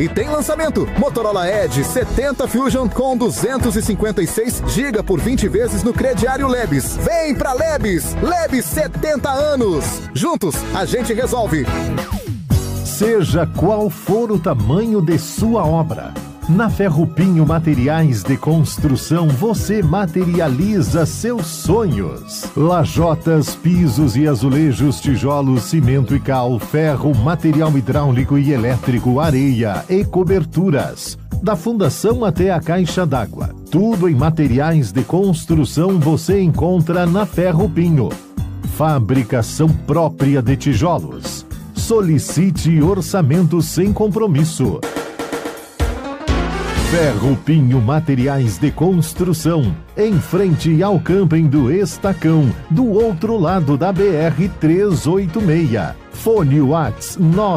E tem lançamento, Motorola Edge 70 Fusion com 256 GB por 20 vezes no crediário Lebes. Vem pra Lebes, Lebes 70 anos. Juntos, a gente resolve. Seja qual for o tamanho de sua obra, na Ferrupinho Materiais de Construção você materializa seus sonhos. Lajotas, pisos e azulejos, tijolos, cimento e cal, ferro, material hidráulico e elétrico, areia e coberturas. Da fundação até a caixa d'água, tudo em materiais de construção você encontra na Ferrupinho. Fabricação própria de tijolos. Solicite orçamento sem compromisso. Ferrupinho Materiais de Construção, em frente ao camping do Estacão, do outro lado da BR-386. Fone Whats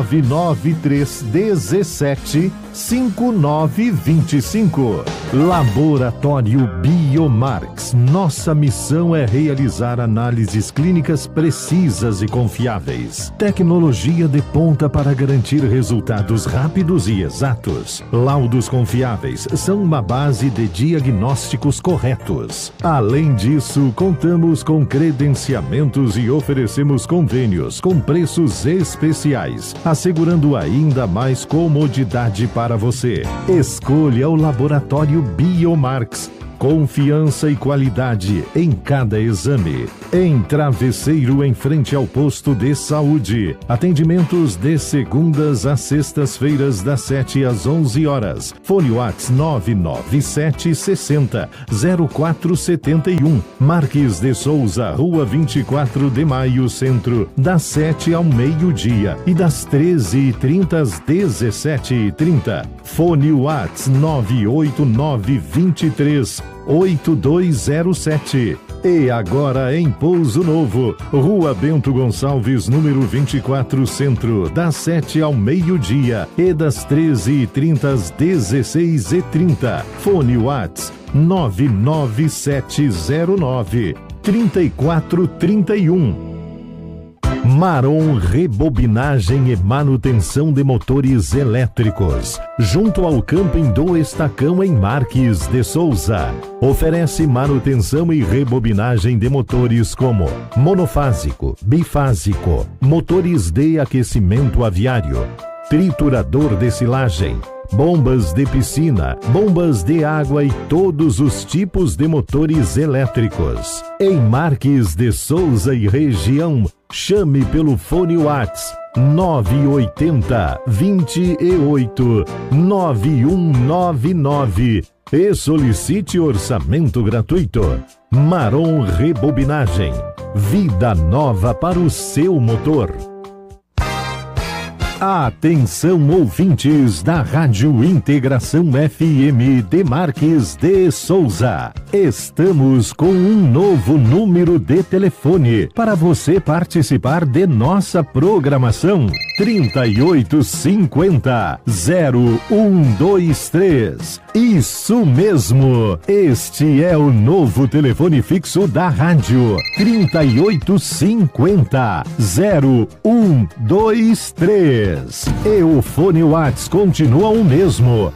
993175925. Laboratório Biomarx. Nossa missão é realizar análises clínicas precisas e confiáveis. Tecnologia de ponta para garantir resultados rápidos e exatos. Laudos confiáveis são uma base de diagnósticos corretos. Além disso, contamos com credenciamentos e oferecemos convênios com preços especiais, assegurando ainda mais comodidade para você. Escolha o Laboratório Biomarx. Confiança e qualidade em cada exame. Em Travesseiro, em frente ao posto de saúde. Atendimentos de segundas a sextas-feiras, das 7 às 11 horas. Fone Whats 997600471. Marques de Souza, Rua 24 de Maio, Centro, das 7 ao meio-dia e das 13h30 às 17h30. Fone Whats 989238207. E agora em Pouso Novo, Rua Bento Gonçalves, número 24, Centro, das 7 ao meio-dia e das 13h30 às 16h30. Fone Whats 99709-3431. Marom Rebobinagem e Manutenção de Motores Elétricos, junto ao camping do Estacão, em Marques de Souza. Oferece manutenção e rebobinagem de motores como monofásico, bifásico, motores de aquecimento aviário, triturador de silagem, bombas de piscina, bombas de água e todos os tipos de motores elétricos. Em Marques de Souza e região, chame pelo fone Whats 980-28-9199 e solicite orçamento gratuito. Marom Rebobinagem, vida nova para o seu motor. Atenção, ouvintes da Rádio Integração FM de Marques de Souza. Estamos com um novo número de telefone para você participar de nossa programação. 3850-0123. Isso mesmo, este é o novo telefone fixo da rádio. 3850-0123. E o fone Whats continua o mesmo,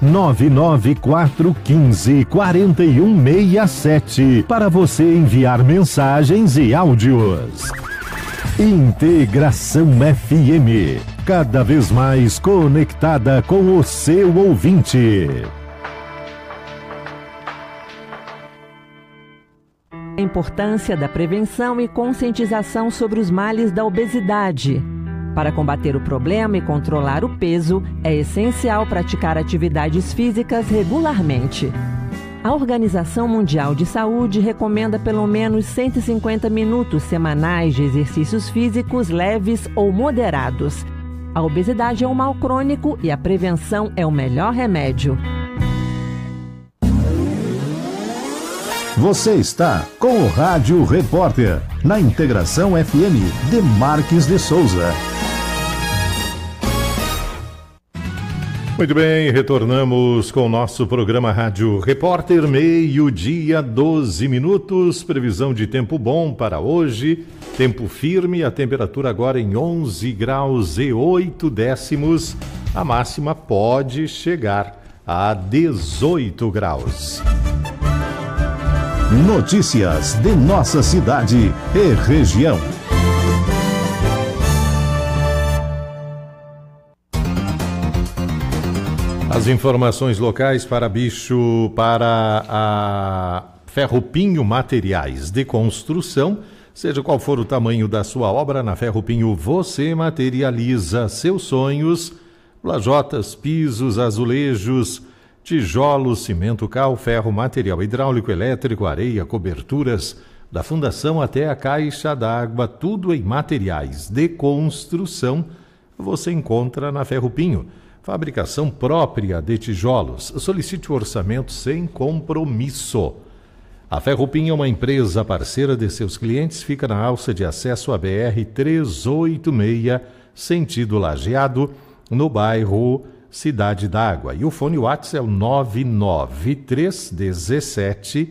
99415-4167, para você enviar mensagens e áudios. Integração FM, cada vez mais conectada com o seu ouvinte. A importância da prevenção e conscientização sobre os males da obesidade. Para combater o problema e controlar o peso, é essencial praticar atividades físicas regularmente. A Organização Mundial de Saúde recomenda pelo menos 150 minutos semanais de exercícios físicos leves ou moderados. A obesidade é um mal crônico e a prevenção é o melhor remédio. Você está com o Rádio Repórter, na Integração FM de Marques de Souza. Muito bem, retornamos com o nosso programa Rádio Repórter, meio-dia, 12 minutos, previsão de tempo bom para hoje, tempo firme, a temperatura agora em 11 graus e 8 décimos, A máxima pode chegar a 18 graus. Notícias de nossa cidade e região. As informações locais para a Ferro-Pinho Materiais de Construção. Seja qual for o tamanho da sua obra, na Ferro-Pinho você materializa seus sonhos. Lajotas, pisos, azulejos, tijolos, cimento, cal, ferro, material hidráulico, elétrico, areia, coberturas, da fundação até a caixa d'água, tudo em materiais de construção, você encontra na Ferro-Pinho. Fabricação própria de tijolos. Solicite o orçamento sem compromisso. A Ferro-Pinho é uma empresa parceira de seus clientes, fica na alça de acesso à BR-386, sentido Lajeado, no bairro Cidade d'Água. E o fone WhatsApp é o 993 17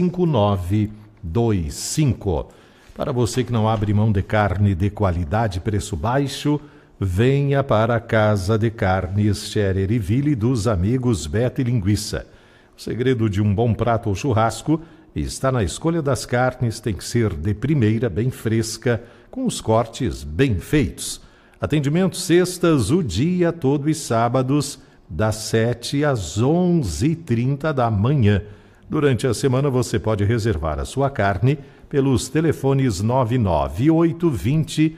5925. Para você que não abre mão de carne de qualidade, preço baixo, venha para a Casa de Carnes Scherer e Ville dos amigos Beto e Linguiça. O segredo de um bom prato ou churrasco está na escolha das carnes, tem que ser de primeira, bem fresca, com os cortes bem feitos. Atendimento sextas o dia todo e sábados, das 7 às 11h30 da manhã. Durante a semana você pode reservar a sua carne pelos telefones 99820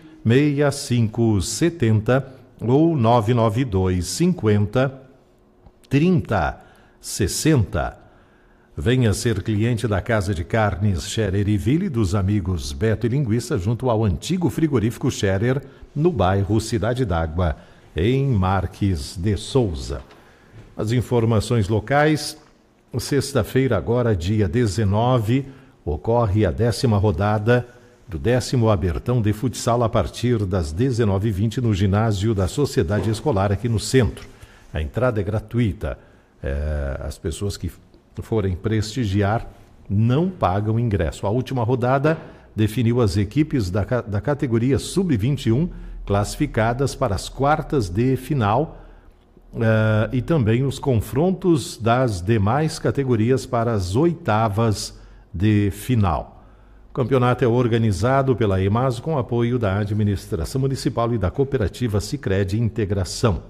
6570 ou 992 50 30 60. Venha ser cliente da Casa de Carnes Scherer e Ville dos amigos Beto e Linguiça, junto ao antigo frigorífico Scherer, no bairro Cidade d'Água, em Marques de Souza. As informações locais: sexta-feira, agora dia 19, ocorre a 10ª rodada do 10º Abertão de Futsal a partir das 19h20 no ginásio da Sociedade Escolar aqui no centro. A entrada é gratuita. As pessoas que forem prestigiar não pagam ingresso. A última rodada definiu as equipes da categoria Sub-21 classificadas para as quartas de final e também os confrontos das demais categorias para as oitavas de final. O campeonato é organizado pela EMAS com apoio da Administração Municipal e da Cooperativa Sicredi Integração.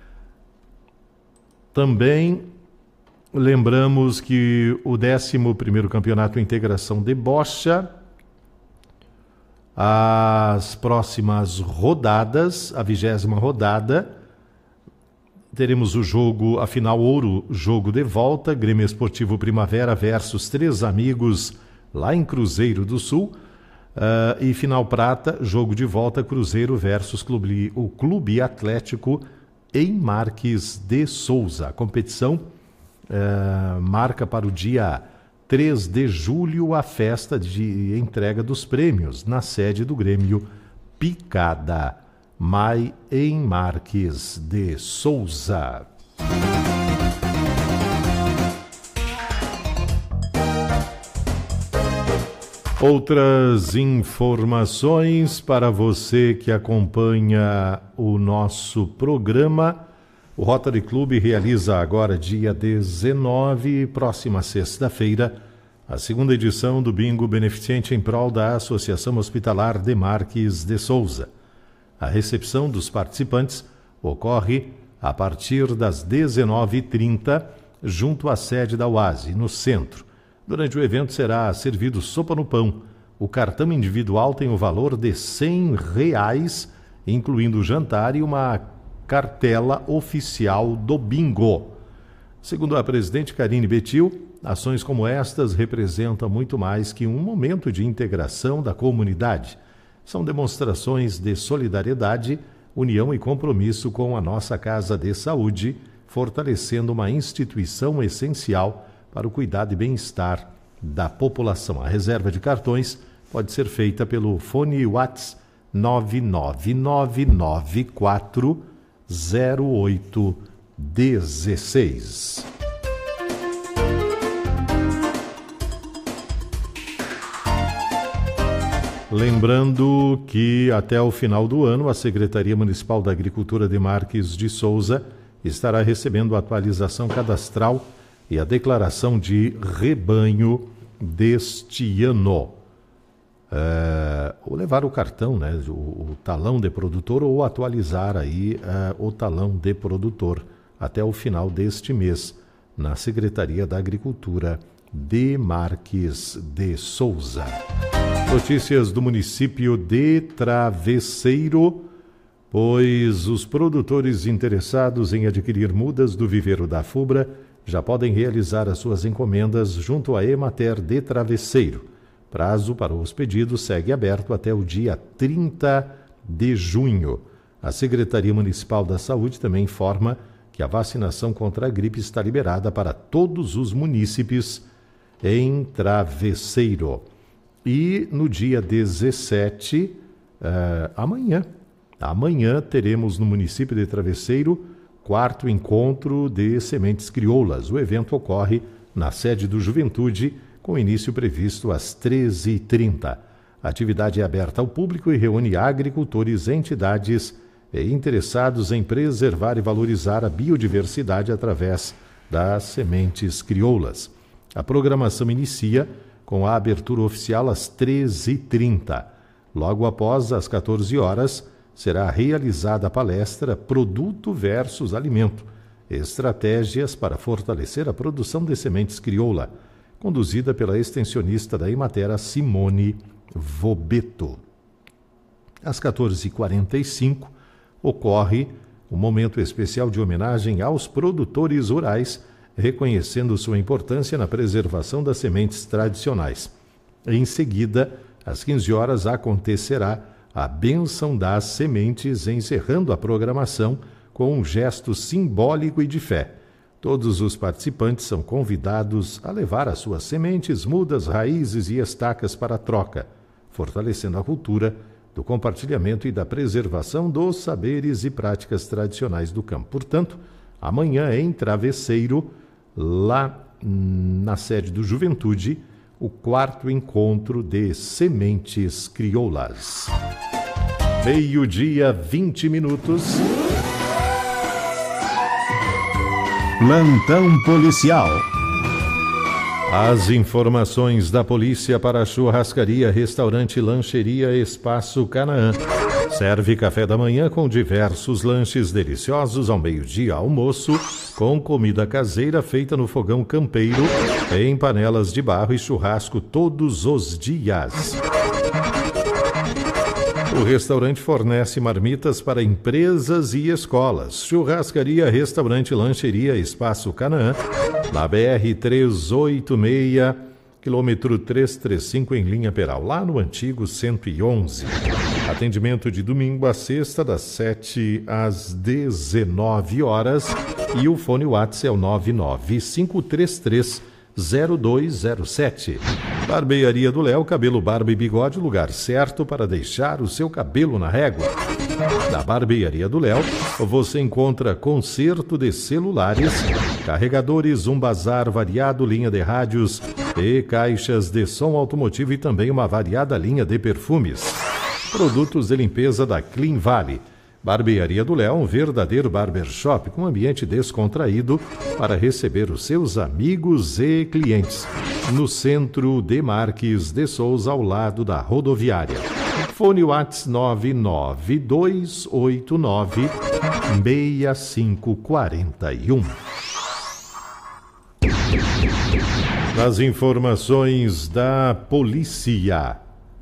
Também lembramos que o 11º Campeonato Integração de Bocha, as próximas rodadas, a 20ª rodada, teremos o jogo, a final ouro, jogo de volta, Grêmio Esportivo Primavera versus Três Amigos, lá em Cruzeiro do Sul, e final prata, jogo de volta, Cruzeiro versus o Clube Atlético em Marques de Souza. A competição marca para o dia 3 de julho a festa de entrega dos prêmios na sede do Grêmio Picada Mai, em Marques de Souza. Outras informações para você que acompanha o nosso programa. O Rotary Club realiza agora, dia 19, próxima sexta-feira, a 2ª edição do Bingo Beneficente em prol da Associação Hospitalar de Marques de Souza. A recepção dos participantes ocorre a partir das 19h30, junto à sede da UASI, no centro. Durante o evento será servido sopa no pão. O cartão individual tem o valor de R$100, incluindo o jantar e uma cartela oficial do bingo. Segundo a presidente Karine Betil, ações como estas representam muito mais que um momento de integração da comunidade. São demonstrações de solidariedade, união e compromisso com a nossa Casa de Saúde, fortalecendo uma instituição essencial para o cuidado e bem-estar da população. A reserva de cartões pode ser feita pelo fone WhatsApp 999940816. Lembrando que até o final do ano a Secretaria Municipal da Agricultura de Marques de Souza estará recebendo a atualização cadastral e a declaração de rebanho deste ano. Ou levar o cartão, né, o talão de produtor, ou atualizar aí o talão de produtor até o final deste mês na Secretaria da Agricultura de Marques de Souza. Notícias do município de Travesseiro, pois os produtores interessados em adquirir mudas do viveiro da FUBRA já podem realizar as suas encomendas junto à Emater de Travesseiro. Prazo para os pedidos segue aberto até o dia 30 de junho. A Secretaria Municipal da Saúde também informa que a vacinação contra a gripe está liberada para todos os munícipes em Travesseiro. E no dia 17, amanhã teremos no município de Travesseiro 4º encontro de sementes crioulas. O evento ocorre na sede do Juventude, com início previsto às 13h30. A atividade é aberta ao público e reúne agricultores, entidades e interessados em preservar e valorizar a biodiversidade através das sementes crioulas. A programação inicia com a abertura oficial às 13h30. Logo após, às 14 horas, será realizada a palestra Produto versus Alimento, Estratégias para fortalecer a produção de sementes crioula, conduzida pela extensionista da Emater, Simone Vobeto. Às 14h45, ocorre um momento especial de homenagem aos produtores rurais, reconhecendo sua importância na preservação das sementes tradicionais. Em seguida, às 15 horas, acontecerá a bênção das sementes, encerrando a programação com um gesto simbólico e de fé. Todos os participantes são convidados a levar as suas sementes, mudas, raízes e estacas para a troca, fortalecendo a cultura do compartilhamento e da preservação dos saberes e práticas tradicionais do campo. Portanto, amanhã em Travesseiro, lá na sede do Juventude, o 4º encontro de sementes crioulas. 12h20. Plantão policial. As informações da polícia para a churrascaria, restaurante, lancheria Espaço Canaã. Serve café da manhã com diversos lanches deliciosos ao meio-dia, almoço, com comida caseira feita no fogão campeiro, em panelas de barro e churrasco todos os dias. O restaurante fornece marmitas para empresas e escolas. Churrascaria, restaurante, lancheria Espaço Canaã, na BR-386, quilômetro 335, em linha Peral, lá no antigo 111. Atendimento de domingo a sexta, das 7 às 19 horas. E o fone WhatsApp é o 995330207. Barbearia do Léo, cabelo, barba e bigode, lugar certo para deixar o seu cabelo na régua. Na Barbearia do Léo, você encontra conserto de celulares, carregadores, um bazar variado, linha de rádios e caixas de som automotivo e também uma variada linha de perfumes. Produtos de limpeza da Clean Valley. Barbearia do Léo, um verdadeiro barbershop com ambiente descontraído para receber os seus amigos e clientes. No centro de Marques de Souza, ao lado da rodoviária. Fone WhatsApp 99289-6541. Nas informações da polícia,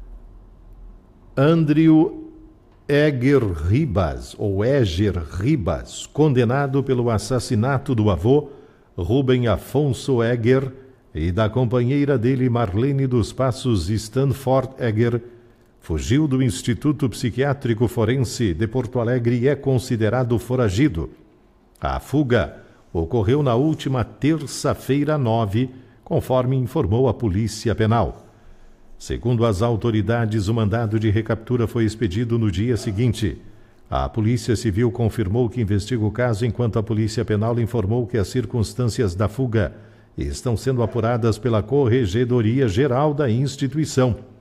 Andrew Eger Ribas, condenado pelo assassinato do avô Rubem Afonso Eger e da companheira dele Marlene dos Passos Stanford Eger, fugiu do Instituto Psiquiátrico Forense de Porto Alegre e é considerado foragido. A fuga ocorreu na última terça-feira 9, conforme informou a Polícia Penal. Segundo as autoridades, o mandado de recaptura foi expedido no dia seguinte. A Polícia Civil confirmou que investiga o caso, enquanto a Polícia Penal informou que as circunstâncias da fuga estão sendo apuradas pela Corregedoria Geral da instituição.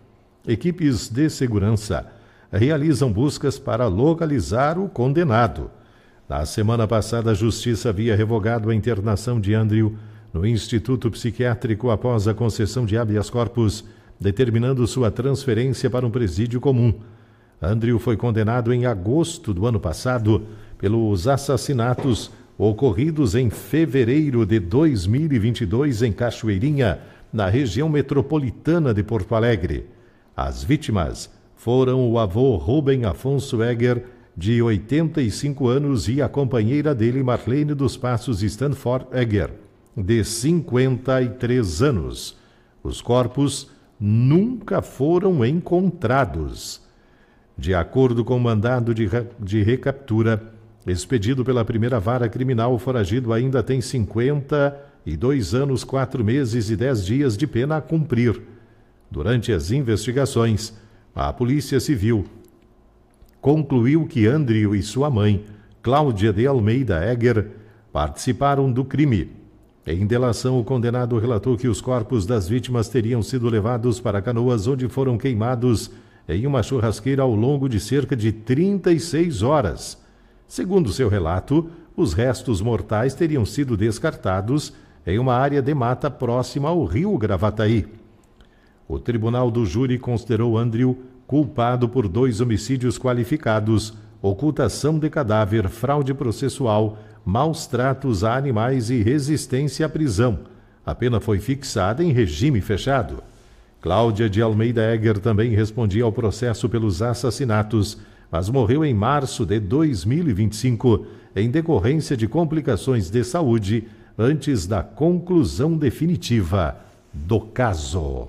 equipes de segurança realizam buscas para localizar o condenado. Na semana passada, a Justiça havia revogado a internação de Andrew no Instituto Psiquiátrico após a concessão de habeas corpus, determinando sua transferência para um presídio comum. Andrew foi condenado em agosto do ano passado pelos assassinatos ocorridos em fevereiro de 2022 em Cachoeirinha, na região metropolitana de Porto Alegre. As vítimas foram o avô Rubem Afonso Egger, de 85 anos, e a companheira dele, Marlene dos Passos Stanford Egger, de 53 anos. Os corpos nunca foram encontrados. De acordo com o mandado de recaptura expedido pela primeira vara criminal, o foragido ainda tem 52 anos, 4 meses e 10 dias de pena a cumprir. Durante as investigações, a Polícia Civil concluiu que Andrew e sua mãe, Cláudia de Almeida Egger, participaram do crime. Em delação, o condenado relatou que os corpos das vítimas teriam sido levados para Canoas, onde foram queimados em uma churrasqueira ao longo de cerca de 36 horas. Segundo seu relato, os restos mortais teriam sido descartados em uma área de mata próxima ao rio Gravataí. O tribunal do júri considerou Andrew culpado por 2 homicídios qualificados, ocultação de cadáver, fraude processual, maus tratos a animais e resistência à prisão. A pena foi fixada em regime fechado. Cláudia de Almeida Egger também respondia ao processo pelos assassinatos, mas morreu em março de 2025, em decorrência de complicações de saúde, antes da conclusão definitiva do caso.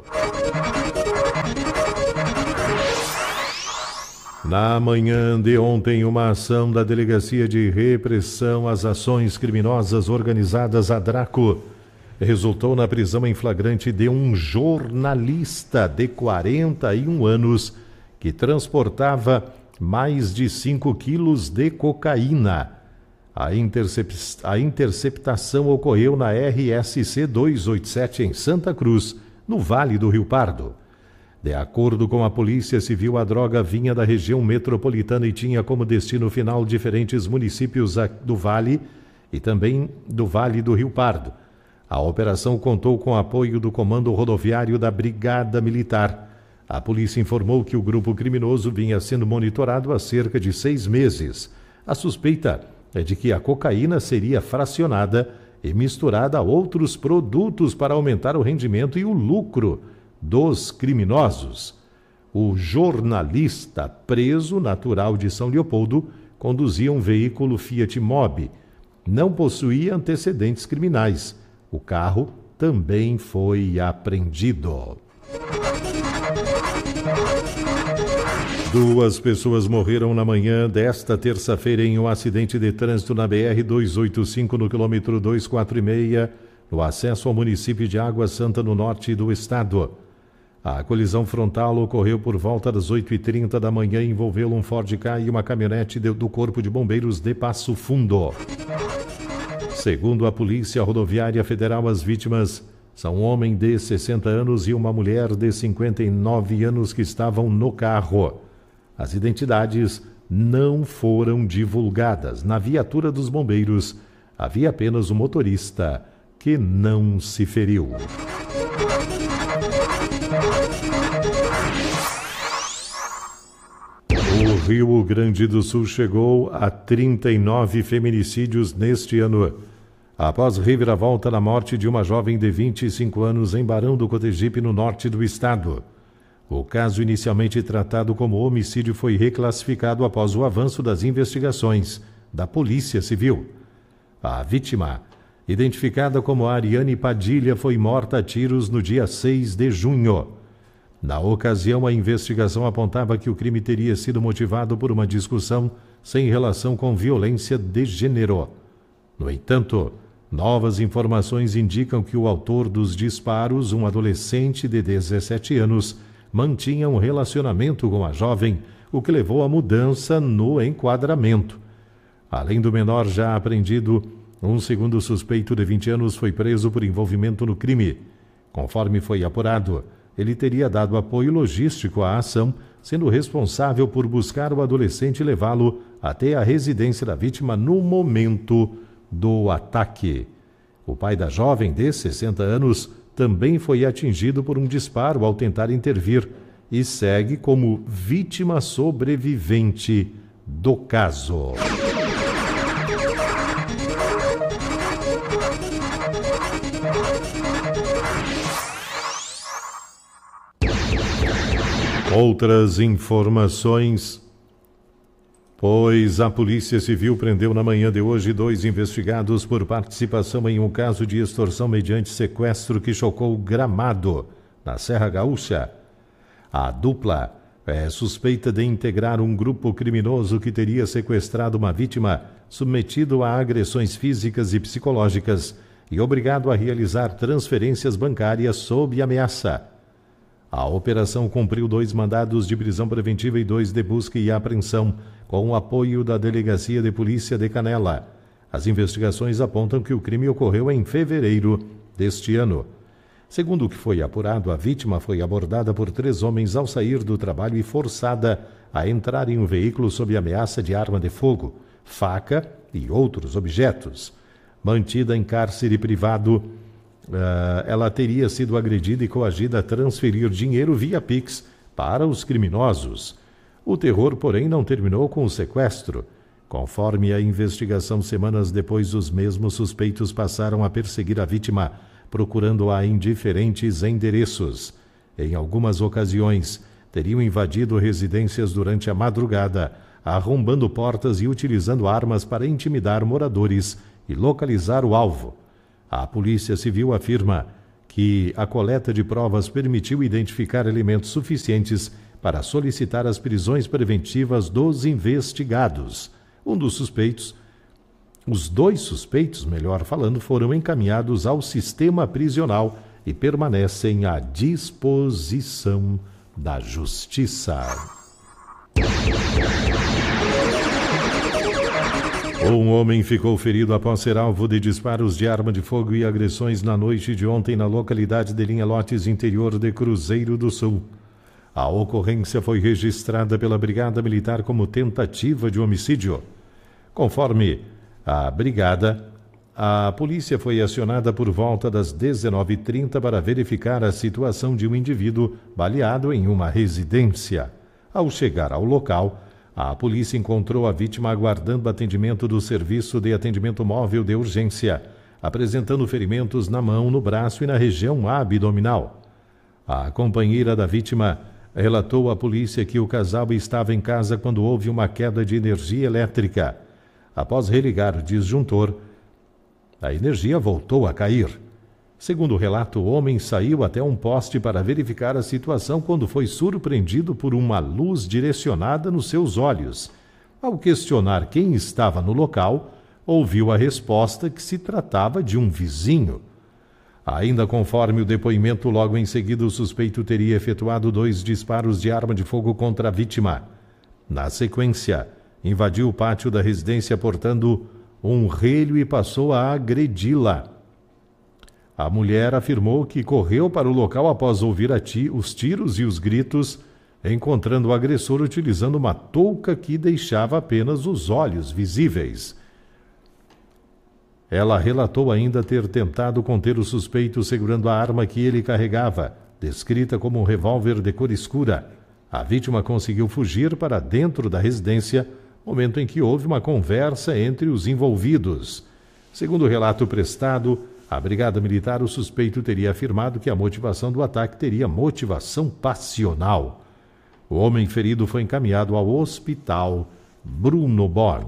Na manhã de ontem, uma ação da Delegacia de Repressão às Ações Criminosas Organizadas, a DRACO, resultou na prisão em flagrante de um jornalista de 41 anos que transportava mais de 5 quilos de cocaína. A interceptação ocorreu na RSC 287 em Santa Cruz, no Vale do Rio Pardo. De acordo com a Polícia Civil, a droga vinha da região metropolitana e tinha como destino final diferentes municípios do Vale e também do Vale do Rio Pardo. A operação contou com o apoio do Comando Rodoviário da Brigada Militar. A polícia informou que o grupo criminoso vinha sendo monitorado há cerca de 6 meses. A suspeita é de que a cocaína seria fracionada e misturada a outros produtos para aumentar o rendimento e o lucro dos criminosos. O jornalista preso, natural de São Leopoldo, conduzia um veículo Fiat Mobi. Não possuía antecedentes criminais. O carro também foi apreendido. 2 pessoas morreram na manhã desta terça-feira em um acidente de trânsito na BR-285, no quilômetro 246, no acesso ao município de Água Santa, no norte do estado. A colisão frontal ocorreu por volta das 8h30 da manhã e envolveu um Ford Ka e uma caminhonete do Corpo de Bombeiros de Passo Fundo. Segundo a Polícia Rodoviária Federal, as vítimas são um homem de 60 anos e uma mulher de 59 anos que estavam no carro. As identidades não foram divulgadas. Na viatura dos bombeiros havia apenas o motorista, que não se feriu. O Rio Grande do Sul chegou a 39 feminicídios neste ano, após reviravolta na morte de uma jovem de 25 anos em Barão do Cotegipe, no norte do estado. O caso, inicialmente tratado como homicídio, foi reclassificado após o avanço das investigações da Polícia Civil. A vítima, identificada como Ariane Padilha, foi morta a tiros no dia 6 de junho. Na ocasião, a investigação apontava que o crime teria sido motivado por uma discussão sem relação com violência de gênero. No entanto, novas informações indicam que o autor dos disparos, um adolescente de 17 anos, mantinha um relacionamento com a jovem, o que levou à mudança no enquadramento. Além do menor já apreendido, um segundo suspeito de 20 anos foi preso por envolvimento no crime. Conforme foi apurado, ele teria dado apoio logístico à ação, sendo responsável por buscar o adolescente e levá-lo até a residência da vítima no momento do ataque. O pai da jovem, de 60 anos, também foi atingido por um disparo ao tentar intervir e segue como vítima sobrevivente do caso. Outras informações, pois a Polícia Civil prendeu na manhã de hoje 2 investigados por participação em um caso de extorsão mediante sequestro que chocou Gramado, na Serra Gaúcha. A dupla é suspeita de integrar um grupo criminoso que teria sequestrado uma vítima, submetido a agressões físicas e psicológicas e obrigado a realizar transferências bancárias sob ameaça. A operação cumpriu 2 mandados de prisão preventiva e 2 de busca e apreensão, com o apoio da Delegacia de Polícia de Canela. As investigações apontam que o crime ocorreu em fevereiro deste ano. Segundo o que foi apurado, a vítima foi abordada por 3 homens ao sair do trabalho e forçada a entrar em um veículo sob ameaça de arma de fogo, faca e outros objetos. Mantida em cárcere privado, ela teria sido agredida e coagida a transferir dinheiro via Pix para os criminosos. O terror, porém, não terminou com o sequestro. Conforme a investigação, semanas depois, os mesmos suspeitos passaram a perseguir a vítima, procurando-a em diferentes endereços. Em algumas ocasiões, teriam invadido residências durante a madrugada, arrombando portas e utilizando armas para intimidar moradores e localizar o alvo. A Polícia Civil afirma que a coleta de provas permitiu identificar elementos suficientes para solicitar as prisões preventivas dos investigados. Os 2 suspeitos, melhor falando, foram encaminhados ao sistema prisional e permanecem à disposição da Justiça. Um homem ficou ferido após ser alvo de disparos de arma de fogo e agressões na noite de ontem na localidade de Linha-Lotes, interior de Cruzeiro do Sul. A ocorrência foi registrada pela Brigada Militar como tentativa de homicídio. Conforme a Brigada, a polícia foi acionada por volta das 19h30 para verificar a situação de um indivíduo baleado em uma residência. Ao chegar ao local, a polícia encontrou a vítima aguardando atendimento do Serviço de Atendimento Móvel de Urgência, apresentando ferimentos na mão, no braço e na região abdominal. A companheira da vítima relatou à polícia que o casal estava em casa quando houve uma queda de energia elétrica. Após religar o disjuntor, a energia voltou a cair. Segundo o relato, o homem saiu até um poste para verificar a situação quando foi surpreendido por uma luz direcionada nos seus olhos. Ao questionar quem estava no local, ouviu a resposta que se tratava de um vizinho. Ainda conforme o depoimento, logo em seguida o suspeito teria efetuado 2 disparos de arma de fogo contra a vítima. Na sequência, invadiu o pátio da residência portando um relho e passou a agredi-la. A mulher afirmou que correu para o local após ouvir os tiros e os gritos, encontrando o agressor utilizando uma touca que deixava apenas os olhos visíveis. Ela relatou ainda ter tentado conter o suspeito segurando a arma que ele carregava, descrita como um revólver de cor escura. A vítima conseguiu fugir para dentro da residência, momento em que houve uma conversa entre os envolvidos. Segundo o relato prestado, a Brigada Militar, o suspeito teria afirmado que a motivação do ataque teria motivação passional. O homem ferido foi encaminhado ao Hospital Bruno Born.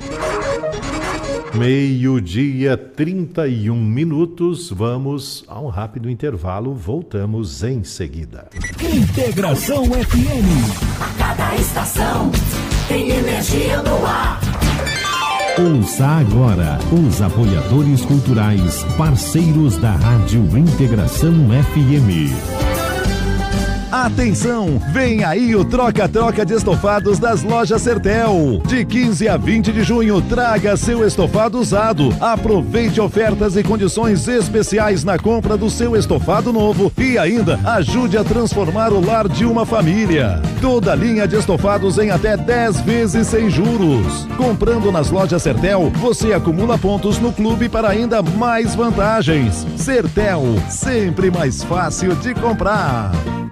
12h31. Vamos a um rápido intervalo. Voltamos em seguida. Integração FM. A cada estação tem energia no ar. Ouça agora os apoiadores culturais, parceiros da Rádio Integração FM. Atenção, vem aí o troca-troca de estofados das lojas Sertel. De 15 a 20 de junho, traga seu estofado usado. Aproveite ofertas e condições especiais na compra do seu estofado novo e ainda ajude a transformar o lar de uma família. Toda linha de estofados em até 10 vezes sem juros. Comprando nas lojas Sertel, você acumula pontos no clube para ainda mais vantagens. Sertel, sempre mais fácil de comprar.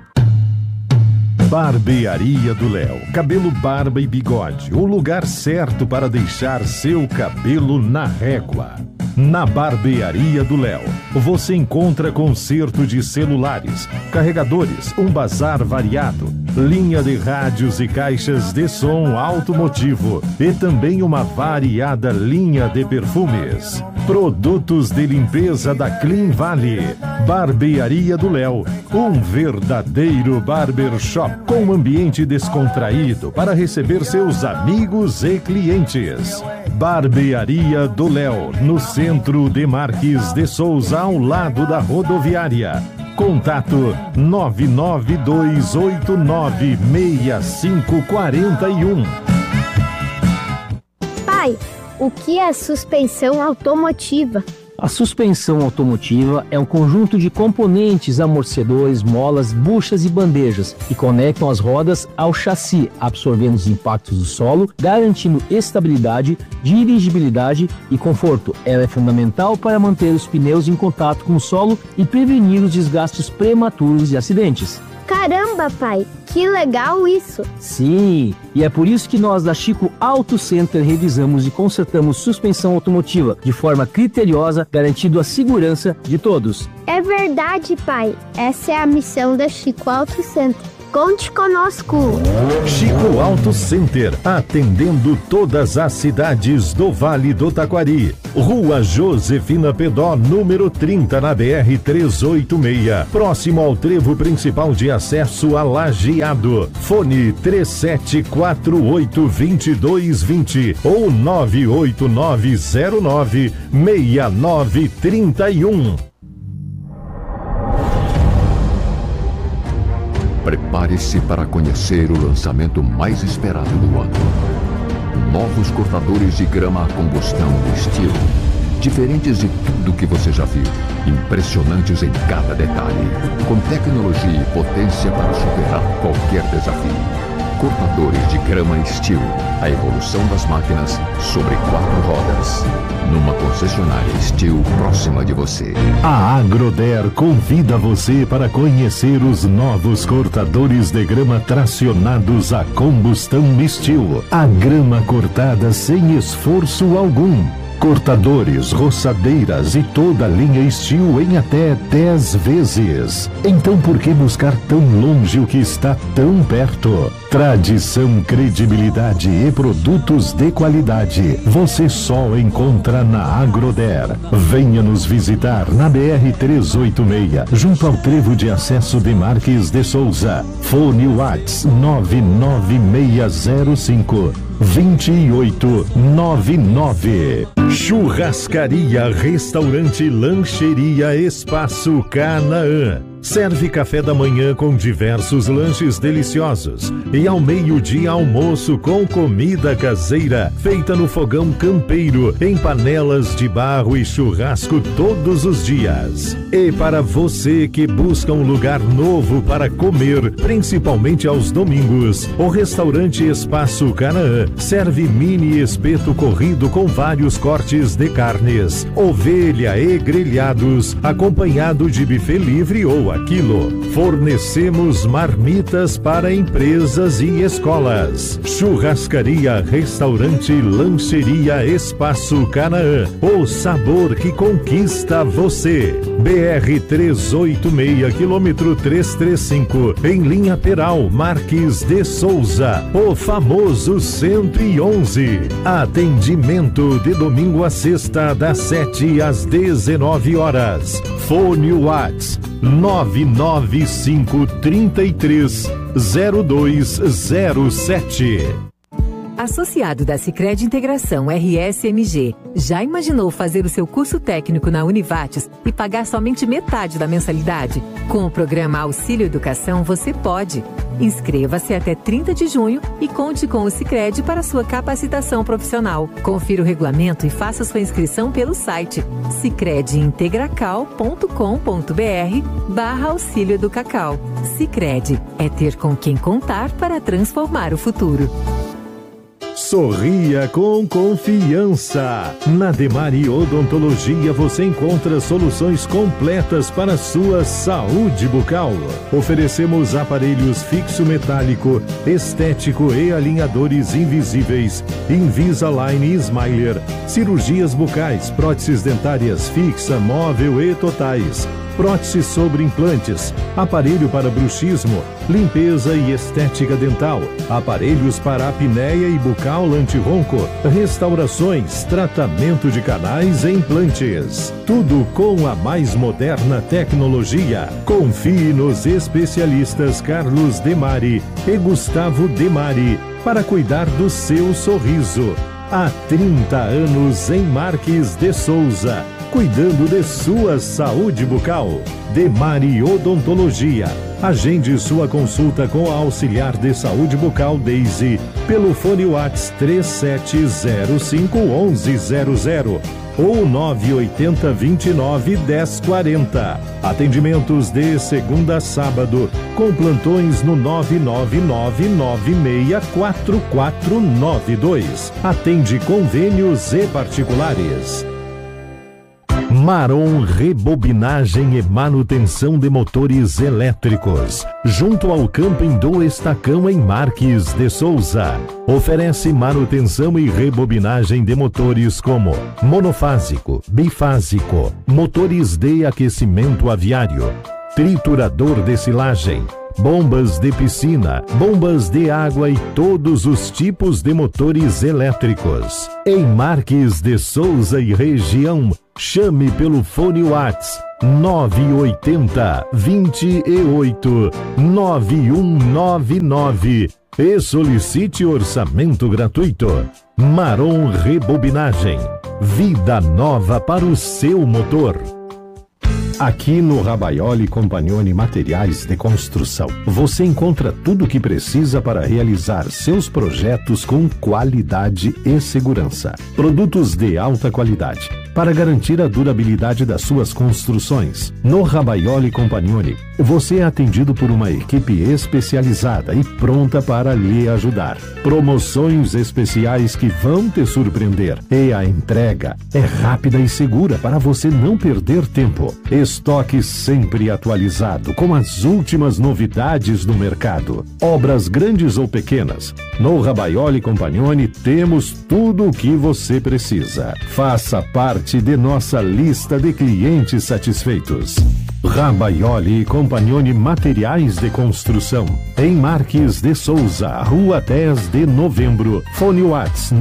Barbearia do Léo. Cabelo, barba e bigode. O lugar certo para deixar seu cabelo na régua. Na Barbearia do Léo, você encontra conserto de celulares, carregadores, um bazar variado, linha de rádios e caixas de som automotivo e também uma variada linha de perfumes. Produtos de limpeza da Clean Valley. Barbearia do Léo, um verdadeiro barbershop com ambiente descontraído para receber seus amigos e clientes. Barbearia do Léo, no centro de Marques de Souza, ao lado da rodoviária. Contato 992896541. Pai, o que é suspensão automotiva? A suspensão automotiva é um conjunto de componentes, amortecedores, molas, buchas e bandejas que conectam as rodas ao chassi, absorvendo os impactos do solo, garantindo estabilidade, dirigibilidade e conforto. Ela é fundamental para manter os pneus em contato com o solo e prevenir os desgastes prematuros e acidentes. Caramba, pai, que legal isso! Sim, e é por isso que nós da Chico Auto Center revisamos e consertamos suspensão automotiva de forma criteriosa, garantindo a segurança de todos. É verdade, pai. Essa é a missão da Chico Auto Center. Conte conosco. Chico Auto Center, atendendo todas as cidades do Vale do Taquari. Rua Josefina Pedó, número 30, na BR-386. Próximo ao trevo principal de acesso a Lajeado. Fone 3748-2220 ou 98909-6931. Prepare-se para conhecer o lançamento mais esperado do ano. Novos cortadores de grama a combustão estilo. Diferentes de tudo que você já viu. Impressionantes em cada detalhe. Com tecnologia e potência para superar qualquer desafio. Cortadores de grama Steel. A evolução das máquinas sobre 4 rodas. Numa concessionária Steel próxima de você. A Agroder convida você para conhecer os novos cortadores de grama tracionados a combustão Steel. A grama cortada sem esforço algum. Cortadores, roçadeiras e toda a linha Steel em até 10 vezes. Então por que buscar tão longe o que está tão perto? Tradição, credibilidade e produtos de qualidade você só encontra na Agroder. Venha nos visitar na BR-386, junto ao trevo de acesso de Marques de Souza. Fone Whats 99605-2899. Churrascaria, restaurante, lancheria, Espaço Canaã. Serve café da manhã com diversos lanches deliciosos e ao meio-dia almoço com comida caseira feita no fogão campeiro, em panelas de barro e churrasco todos os dias. E para você que busca um lugar novo para comer, principalmente aos domingos, o restaurante Espaço Canaã serve mini espeto corrido com vários cortes de carnes, ovelha e grelhados, acompanhado de buffet livre ou quilo. Fornecemos marmitas para empresas e escolas. Churrascaria, restaurante, lancheria, Espaço Canaã. O sabor que conquista você. BR-386, quilômetro 335, em linha Peral, Marques de Souza. O famoso 111. Atendimento de domingo a sexta, das 7 às 19 horas. Fone Whats 995330207. A Associado da Sicredi Integração RSMG, já imaginou fazer o seu curso técnico na Univates e pagar somente metade da mensalidade? Com o programa Auxílio Educação, você pode. Inscreva-se até 30 de junho e conte com o Sicredi para sua capacitação profissional. Confira o regulamento e faça sua inscrição pelo site sicrediintegracal.com.br/auxílio do Cacau. Sicredi é ter com quem contar para transformar o futuro. Sorria com confiança. Na Demari Odontologia você encontra soluções completas para a sua saúde bucal. Oferecemos aparelhos fixo metálico, estético e alinhadores invisíveis, Invisalign e Smiler, cirurgias bucais, próteses dentárias fixa, móvel e totais, prótese sobre implantes, aparelho para bruxismo, limpeza e estética dental, aparelhos para apneia e bucal antirronco, restaurações, tratamento de canais e implantes. Tudo com a mais moderna tecnologia. Confie nos especialistas Carlos Demari e Gustavo Demari para cuidar do seu sorriso. Há 30 anos em Marques de Souza, cuidando de sua saúde bucal. Demari Odontologia. Agende sua consulta com a auxiliar de saúde bucal Daisy pelo fone WhatsApp 37051100 ou 980 29 1040. Atendimentos de segunda a sábado, com plantões no 999964492. Atende convênios e particulares. Marom Rebobinagem e Manutenção de Motores Elétricos, junto ao Camping do Estacão em Marques de Souza. Oferece manutenção e rebobinagem de motores como monofásico, bifásico, motores de aquecimento aviário, triturador de silagem, bombas de piscina, bombas de água e todos os tipos de motores elétricos. Em Marques de Souza e região, chame pelo fone WhatsApp 980 28 9199 e solicite orçamento gratuito. Marom Rebobinagem, vida nova para o seu motor. Aqui no Rabaioli Compagnoni Materiais de Construção, você encontra tudo o que precisa para realizar seus projetos com qualidade e segurança. Produtos de alta qualidade para garantir a durabilidade das suas construções. No Rabaioli Compagnoni, você é atendido por uma equipe especializada e pronta para lhe ajudar. Promoções especiais que vão te surpreender. E a entrega é rápida e segura para você não perder tempo. Estoque sempre atualizado com as últimas novidades do mercado. Obras grandes ou pequenas, no Rabaioli Compagnoni temos tudo o que você precisa. Faça parte de nossa lista de clientes satisfeitos. Rabaioli Compagnoni Materiais de Construção, em Marques de Souza, Rua 10 de Novembro, fone WhatsApp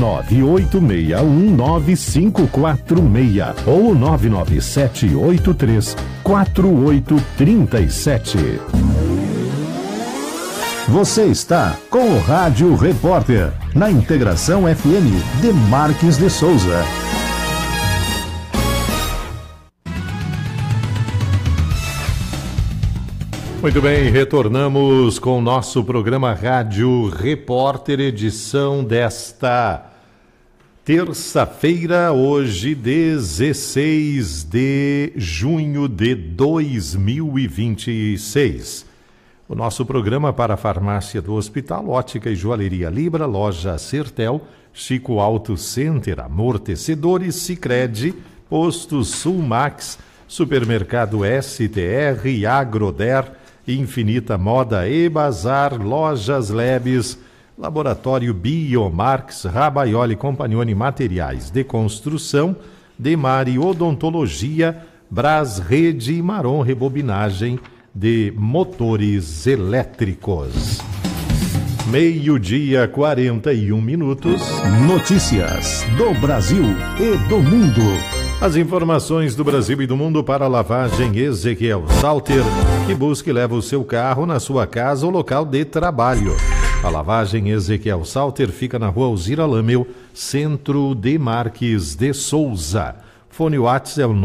998619546 ou 997834837. Você está com o Rádio Repórter, na Integração FM de Marques de Souza. Muito bem, retornamos com o nosso programa Rádio Repórter, edição desta terça-feira, hoje 16 de junho de 2026. O nosso programa para a farmácia do Hospital, Ótica e Joalheria Libra, Loja Sertel, Chico Auto Center, Amortecedores, Sicredi, Posto Sulmax, Supermercado STR, Agroder, Infinita Moda e Bazar, Lojas Lebes, Laboratório Biomarx, Rabaioli Compagnoni Materiais de Construção, Demari Odontologia, Brás Rede e Marom Rebobinagem de Motores Elétricos. 12:41. Notícias do Brasil e do mundo. As informações do Brasil e do mundo para a lavagem Ezequiel Salter, que busca e leva o seu carro na sua casa ou local de trabalho. A lavagem Ezequiel Salter fica na rua Alzira Lamel, centro de Marques de Souza. Fone WhatsApp é o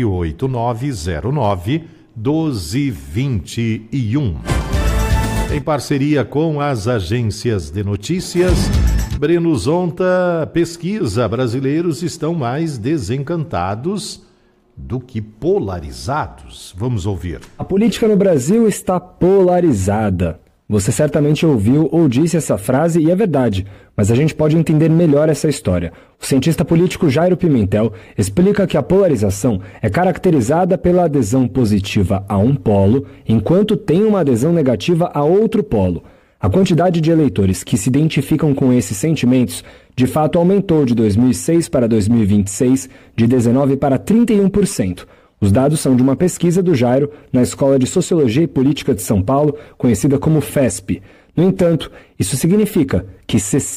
98909-1221. Em parceria com as agências de notícias, Breno Zonta pesquisa: brasileiros estão mais desencantados do que polarizados. Vamos ouvir. A política no Brasil está polarizada. Você certamente ouviu ou disse essa frase e é verdade, mas a gente pode entender melhor essa história. O cientista político Jairo Pimentel explica que a polarização é caracterizada pela adesão positiva a um polo, enquanto tem uma adesão negativa a outro polo. A quantidade de eleitores que se identificam com esses sentimentos de fato aumentou de 2006 para 2026 de 19% para 31%. Os dados são de uma pesquisa do Jairo na Escola de Sociologia e Política de São Paulo, conhecida como FESP. No entanto, isso significa que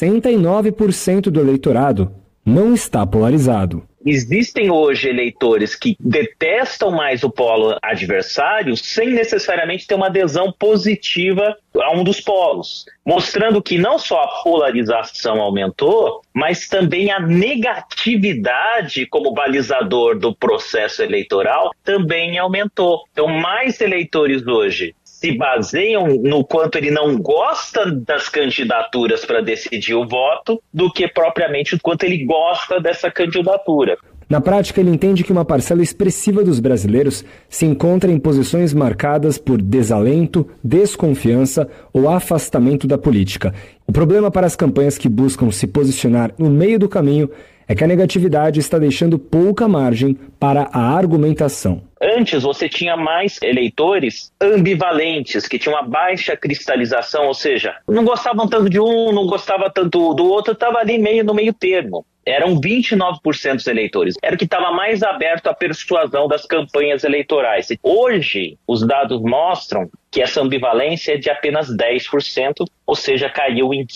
69% do eleitorado não está polarizado. Existem hoje eleitores que detestam mais o polo adversário sem necessariamente ter uma adesão positiva a um dos polos, mostrando que não só a polarização aumentou, mas também a negatividade como balizador do processo eleitoral também aumentou. Então, mais eleitores hoje se baseiam no quanto ele não gosta das candidaturas para decidir o voto do que propriamente o quanto ele gosta dessa candidatura. Na prática, ele entende que uma parcela expressiva dos brasileiros se encontra em posições marcadas por desalento, desconfiança ou afastamento da política. O problema para as campanhas que buscam se posicionar no meio do caminho é que a negatividade está deixando pouca margem para a argumentação. Antes você tinha mais eleitores ambivalentes, que tinham uma baixa cristalização, ou seja, não gostavam tanto de um, não gostava tanto do outro, estava ali no meio termo. Eram 29% dos eleitores. Era o que estava mais aberto à persuasão das campanhas eleitorais. Hoje, os dados mostram que essa ambivalência é de apenas 10%, ou seja, caiu em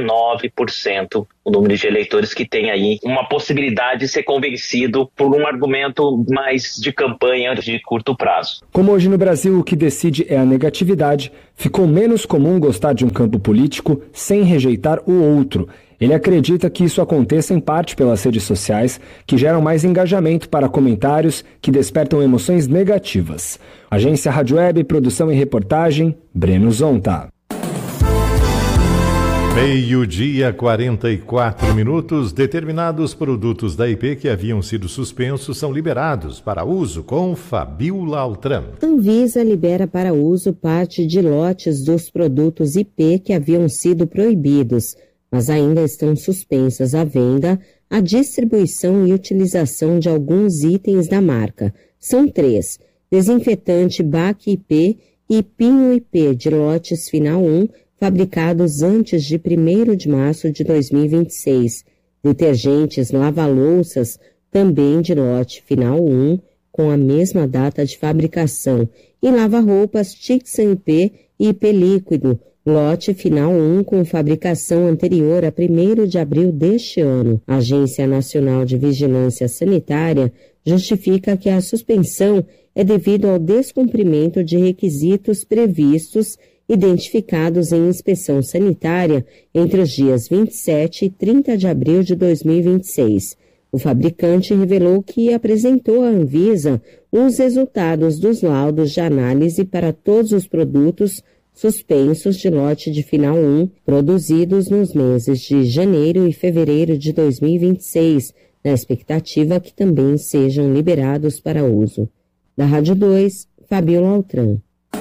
19% o número de eleitores que tem aí uma possibilidade de ser convencido por um argumento mais de campanha de curto prazo. Como hoje no Brasil o que decide é a negatividade, ficou menos comum gostar de um campo político sem rejeitar o outro. Ele acredita que isso aconteça em parte pelas redes sociais, que geram mais engajamento para comentários que despertam emoções negativas. Agência Rádio Web, produção e reportagem, Breno Zonta. 12:44. Determinados produtos da IP que haviam sido suspensos são liberados para uso com Fabiola Altran. Anvisa libera para uso parte de lotes dos produtos IP que haviam sido proibidos, mas ainda estão suspensas a venda, a distribuição e utilização de alguns itens da marca. São 3: desinfetante BAC IP e Pinho IP de lotes final 1, fabricados antes de 1º de março de 2026. Detergentes lava-louças, também de lote final 1, com a mesma data de fabricação. E lava-roupas Tixan IP e IP líquido, lote final 1 com fabricação anterior a 1º de abril deste ano. A Agência Nacional de Vigilância Sanitária justifica que a suspensão é devido ao descumprimento de requisitos previstos identificados em inspeção sanitária entre os dias 27 e 30 de abril de 2026. O fabricante revelou que apresentou à Anvisa os resultados dos laudos de análise para todos os produtos suspensos de lote de final 1, produzidos nos meses de janeiro e fevereiro de 2026, na expectativa que também sejam liberados para uso. Da Rádio 2, Fabiola Altran.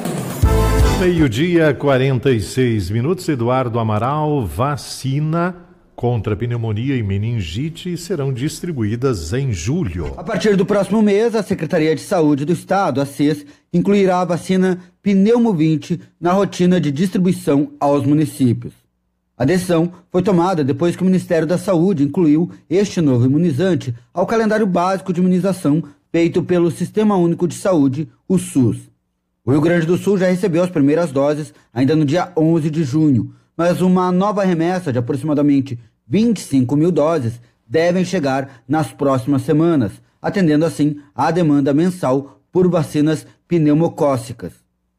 12:46. Eduardo Amaral, vacina contra pneumonia e meningite serão distribuídas em julho. A partir do próximo mês, a Secretaria de Saúde do Estado, a SES, incluirá a vacina Pneumovinte na rotina de distribuição aos municípios. A decisão foi tomada depois que o Ministério da Saúde incluiu este novo imunizante ao calendário básico de imunização feito pelo Sistema Único de Saúde, o SUS. O Rio Grande do Sul já recebeu as primeiras doses ainda no dia 11 de junho, mas uma nova remessa de aproximadamente 25 mil doses devem chegar nas próximas semanas, atendendo assim à demanda mensal por vacinas pneumocócicas. A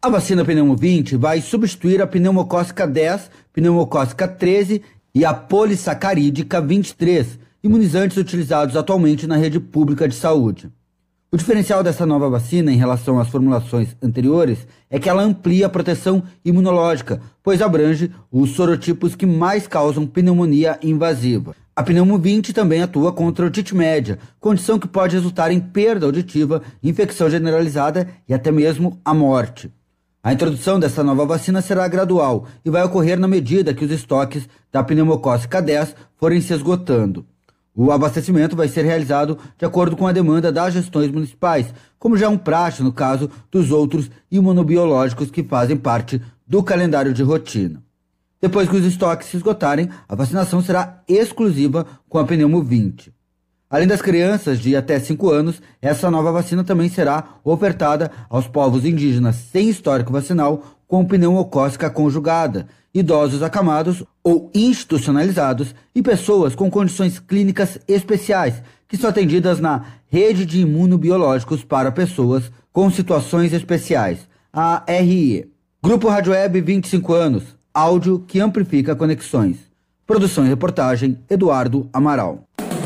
A vacina pneumo 20 vai substituir a pneumocócica 10, pneumocócica 13 e a polissacarídica 23, imunizantes utilizados atualmente na rede pública de saúde. O diferencial dessa nova vacina em relação às formulações anteriores é que ela amplia a proteção imunológica, pois abrange os sorotipos que mais causam pneumonia invasiva. A pneumo 20 também atua contra a otite média, condição que pode resultar em perda auditiva, infecção generalizada e até mesmo a morte. A introdução dessa nova vacina será gradual e vai ocorrer na medida que os estoques da pneumocócica 10 forem se esgotando. O abastecimento vai ser realizado de acordo com a demanda das gestões municipais, como já é um praxe no caso dos outros imunobiológicos que fazem parte do calendário de rotina. Depois que os estoques se esgotarem, a vacinação será exclusiva com a pneumo 20. Além das crianças de até 5 anos, essa nova vacina também será ofertada aos povos indígenas sem histórico vacinal com pneumocócica conjugada, idosos acamados ou institucionalizados e pessoas com condições clínicas especiais, que são atendidas na Rede de Imunobiológicos para Pessoas com Situações Especiais, a RIE. Grupo Rádio Web 25 anos, áudio que amplifica conexões. Produção e reportagem, Eduardo Amaral.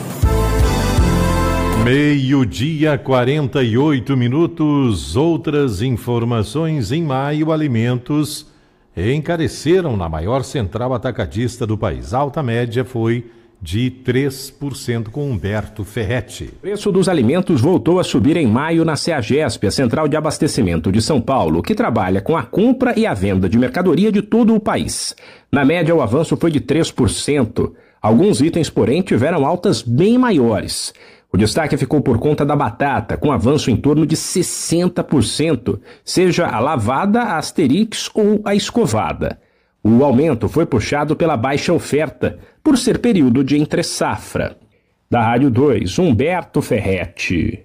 12:48. Outras informações: em maio, alimentos encareceram na maior central atacadista do país. A alta média foi de 3%, com Humberto Ferretti. O preço dos alimentos voltou a subir em maio na CEAGESP, a Central de Abastecimento de São Paulo, que trabalha com a compra e a venda de mercadoria de todo o país. Na média, o avanço foi de 3%. Alguns itens, porém, tiveram altas bem maiores. O destaque ficou por conta da batata, com avanço em torno de 60%, seja a lavada, a asterix ou a escovada. O aumento foi puxado pela baixa oferta, por ser período de entre-safra. Da Rádio 2, Humberto Ferretti.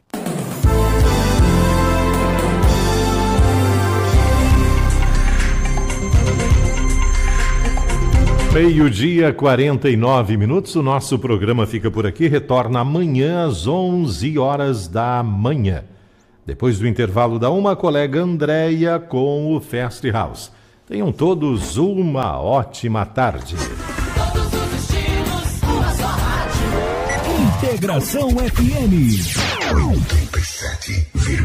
Meio-dia, 49. O nosso programa fica por aqui, retorna amanhã às 11 horas da manhã. Depois do intervalo da uma, a colega Andréia com o Fast House. Tenham todos uma ótima tarde. Todos os estilos, uma só rádio. Integração FM 87,7.